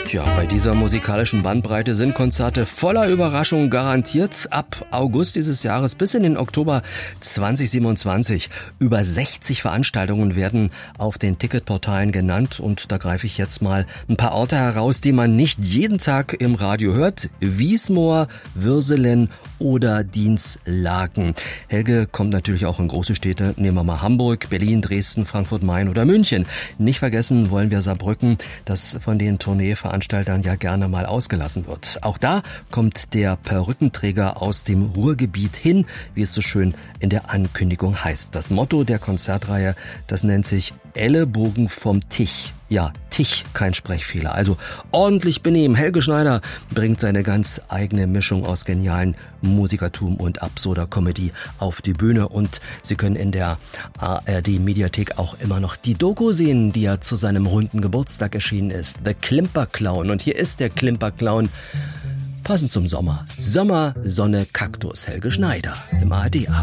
Tja, bei dieser musikalischen Bandbreite sind Konzerte voller Überraschungen garantiert. Ab August dieses Jahres bis in den Oktober 2027. Über 60 Veranstaltungen werden auf den Ticketportalen genannt. Und da greife ich jetzt mal ein paar Orte heraus, die man nicht jeden Tag im Radio hört. Wiesmoor, Würselen oder Dinslaken. Helge kommt natürlich auch in große Städte. Nehmen wir mal Hamburg, Berlin, Dresden, Frankfurt, Main oder München. Nicht vergessen wollen wir Saarbrücken, das von den Tourneeveranstaltern ja gerne mal ausgelassen wird. Auch da kommt der Perückenträger aus dem Ruhrgebiet hin, wie es so schön in der Ankündigung heißt. Das Motto der Konzertreihe, das nennt sich Ellenbogen vom Tisch. Ja, Tisch, kein Sprechfehler. Also ordentlich benehmen. Helge Schneider bringt seine ganz eigene Mischung aus genialen Musikertum und absurder Comedy auf die Bühne. Und Sie können in der ARD-Mediathek auch immer noch die Doku sehen, die ja zu seinem runden Geburtstag erschienen ist. The Klimperclown. Und hier ist der Klimperclown passend zum Sommer. Sommer, Sonne, Kaktus. Helge Schneider im ARD-Abend.